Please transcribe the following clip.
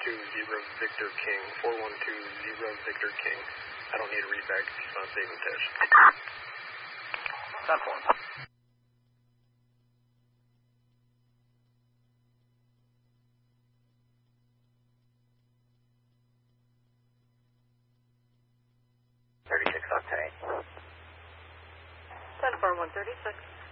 Victor King. 4120 Victor King. I don't need a read back if he's not saving Tish. 10-4. Octane. 10-4, 136.